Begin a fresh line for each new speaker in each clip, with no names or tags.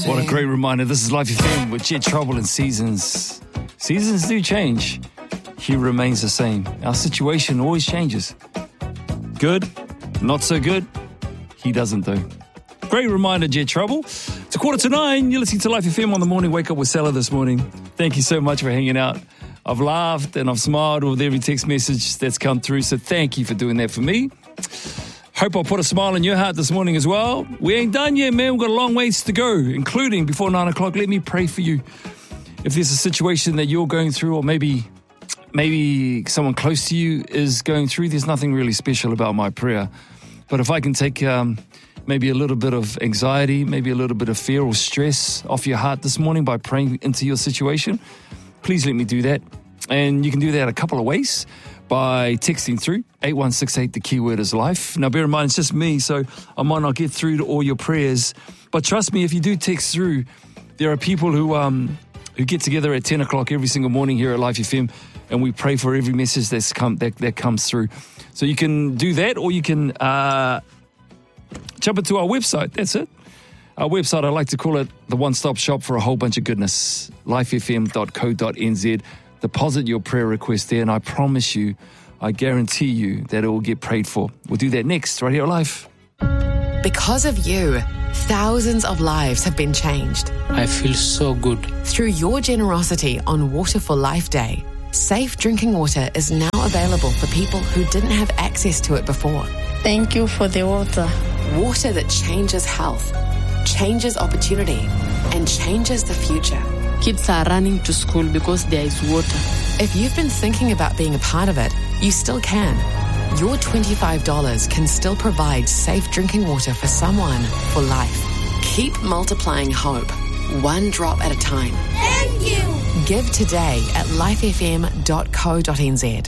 What a great reminder. This is Life FM with Jet Trouble and Seasons. Seasons do change. He remains the same. Our situation always changes. Good, not so good, he doesn't do. Great reminder, Jet Trouble. It's 8:45. You're listening to Life FM on the morning. Wake up with Salah this morning. Thank you so much for hanging out. I've laughed and I've smiled with every text message that's come through, so thank you for doing that for me. Hope I'll put a smile in your heart this morning as well. We ain't done yet, man. We've got a long ways to go, including before 9 o'clock. Let me pray for you. If there's a situation that you're going through, or maybe someone close to you is going through, there's nothing really special about my prayer. But if I can take maybe a little bit of anxiety, maybe a little bit of fear or stress off your heart this morning by praying into your situation, please let me do that. And you can do that a couple of ways. By texting through 8168, the keyword is life. Now, bear in mind, it's just me, so I might not get through to all your prayers. But trust me, if you do text through, there are people who get together at 10 o'clock every single morning here at Life FM, and we pray for every message that comes through. So you can do that, or you can jump into our website. That's it. Our website, I like to call it the one-stop shop for a whole bunch of goodness. lifefm.co.nz. Deposit your prayer request there, and I promise you, I guarantee you that it will get prayed for. We'll do that next, right here at Life.
Because of you, thousands of lives have been changed.
I feel so good.
Through your generosity on Water for Life Day, safe drinking water is now available for people who didn't have access to it before.
Thank you for the water.
Water that changes health, changes opportunity, and changes the future.
Kids are running to school because there is water.
If you've been thinking about being a part of it, you still can. Your $25 can still provide safe drinking water for someone for life. Keep multiplying hope, one drop at a time.
Thank you.
Give today at lifefm.co.nz.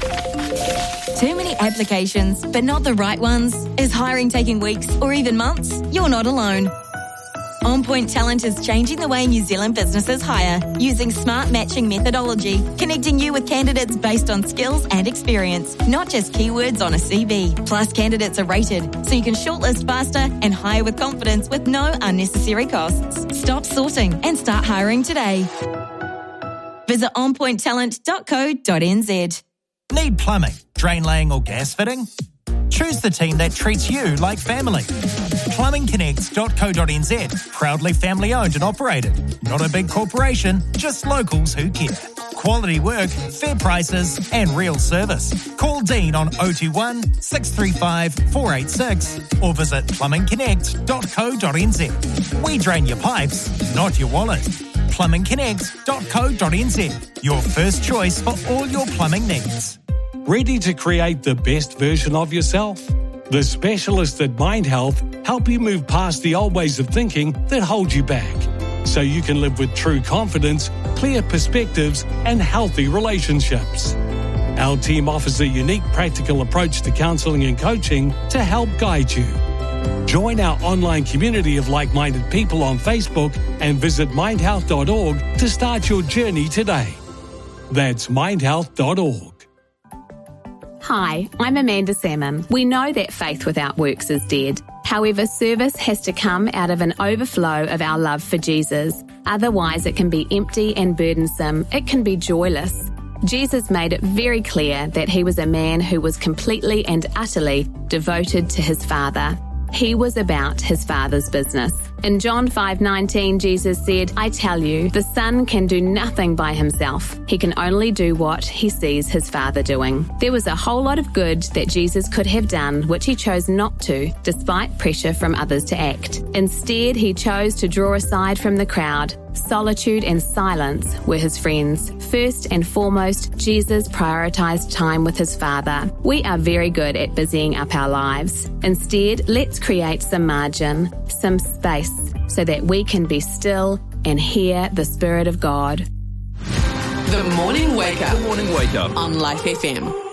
Too many applications, but not the right ones? Is hiring taking weeks or even months? You're not alone. On Point Talent is changing the way New Zealand businesses hire using smart matching methodology, connecting you with candidates based on skills and experience, not just keywords on a CV. Plus, candidates are rated, so you can shortlist faster and hire with confidence with no unnecessary costs. Stop sorting and start hiring today. Visit onpointtalent.co.nz.
Need plumbing, drain laying or gas fitting? Choose the team that treats you like family. Plumbingconnect.co.nz, proudly family owned and operated. Not a big corporation, just locals who care. Quality work, fair prices and real service. Call Dean on 021 635 486 or visit plumbingconnect.co.nz. We drain your pipes, not your wallet. plumbingconnect.co.nz, your first choice for all your plumbing needs.
Ready to create the best version of yourself? The specialists at Mind Health help you move past the old ways of thinking that hold you back, so you can live with true confidence, clear perspectives, and healthy relationships. Our team offers a unique practical approach to counselling and coaching to help guide you. Join our online community of like-minded people on Facebook and visit mindhealth.org to start your journey today. That's mindhealth.org.
Hi, I'm Amanda Salmon. We know that faith without works is dead. However, service has to come out of an overflow of our love for Jesus. Otherwise, it can be empty and burdensome. It can be joyless. Jesus made it very clear that he was a man who was completely and utterly devoted to his Father. He was about his Father's business. In John 5:19, Jesus said, I tell you, the Son can do nothing by himself. He can only do what he sees his Father doing. There was a whole lot of good that Jesus could have done, which he chose not to, despite pressure from others to act. Instead, he chose to draw aside from the crowd. Solitude and silence were his friends. First and foremost, Jesus prioritized time with his Father. We are very good at busying up our lives. Instead, let's create some margin, some space, so that we can be still and hear the Spirit of God.
The Morning Wake Up.
Good morning, wake up.
On Life FM.